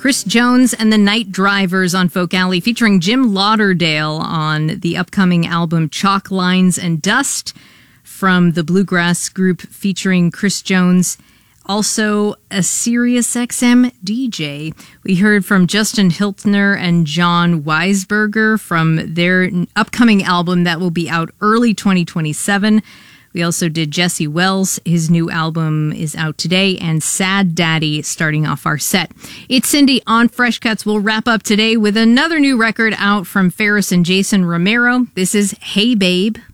Chris Jones and the Night Drivers on Folk Alley, featuring Jim Lauderdale on the upcoming album Chalk Lines and Dust, from the bluegrass group featuring Chris Jones. Also, a SiriusXM DJ. We heard from Justin Hiltner and John Weisberger from their upcoming album that will be out early 2027. We also did Jesse Wells. His new album is out today, and Sad Daddy starting off our set. It's Cindy on Fresh Cuts. We'll wrap up today with another new record out from Ferris and Jason Romero. This is Hey Babe.